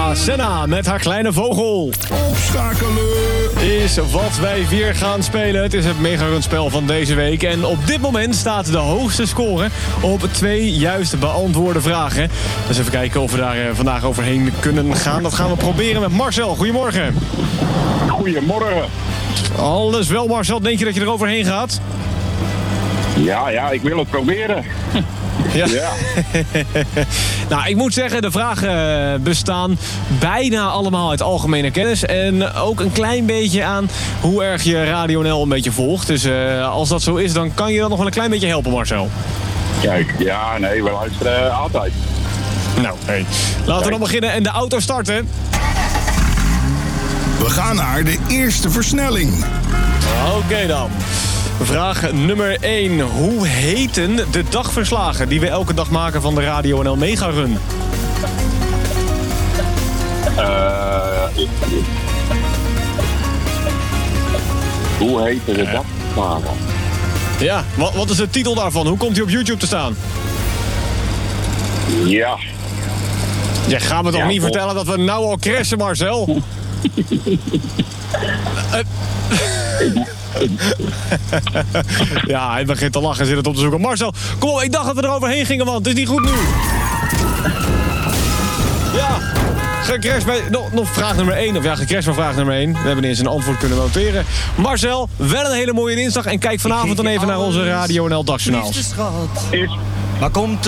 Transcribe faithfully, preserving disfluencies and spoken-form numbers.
Ja, Senna met haar kleine vogel. Opschakelen. Is wat wij weer gaan spelen. Het is het mega-runspel van deze week. En op dit moment staat de hoogste score op twee juist beantwoorde vragen. Dus even kijken of we daar vandaag overheen kunnen gaan. Dat gaan we proberen met Marcel. Goedemorgen. Goedemorgen. Alles wel, Marcel. Denk je dat je er overheen gaat? Ja, ja, ik wil het proberen. Ja. Ja. Nou, ik moet zeggen, de vragen bestaan bijna allemaal uit algemene kennis. En ook een klein beetje aan hoe erg je Radio N L een beetje volgt. Dus uh, als dat zo is, dan kan je dan nog wel een klein beetje helpen, Marcel. Kijk, ja, nee, we luisteren altijd. Nou, hey. Laten we dan beginnen en de auto starten. We gaan naar de eerste versnelling. Oké okay dan. Vraag nummer één. Hoe heten de dagverslagen die we elke dag maken van de Radio N L Mega Run? Uh, hoe heet de dagverslagen? Ja, wat, wat is de titel daarvan? Hoe komt hij op YouTube te staan? Ja. Je gaat me toch ja, niet vol... vertellen dat we nou al crashen, Marcel? uh, ja, hij begint te lachen, zit het op te zoeken. Marcel, kom op, ik dacht dat we er overheen gingen, want het is niet goed nu. Ja, gecrashed bij... Nog, nog vraag nummer één, of ja, gecrashed bij vraag nummer één. We hebben eens een antwoord kunnen noteren. Marcel, wel een hele mooie dinsdag en kijk vanavond dan even naar onze Radio N L Dagjournaals. Is... Maar komt